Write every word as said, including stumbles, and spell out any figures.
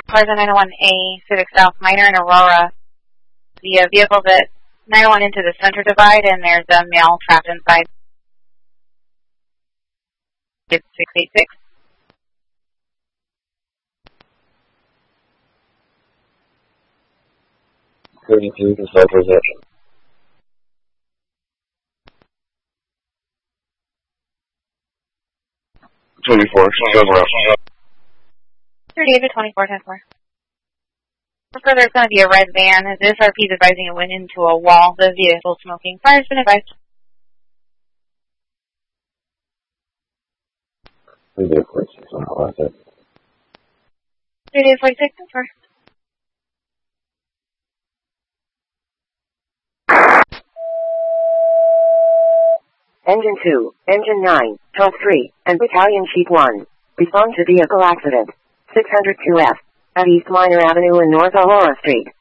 Plaza nine oh one A, Civic South, Minor and Aurora. The uh, vehicle's at nine oh one into the center divide, and there's a male trapped inside. It's six eight six. thirty-two, consult reception. twenty-four, thirty-eight to twenty-four, ten four. For further, it's going to be a red van. This R P is advising it went into a wall. The vehicle smoking. Fire's been advised. thirty-eight forty-six, I'll have it. thirty-eight forty-six, ten four. Engine two, Engine nine, Top three, and Battalion Chief one. Respond to vehicle accident. six oh two F, at East Minor Avenue and North Aurora Street.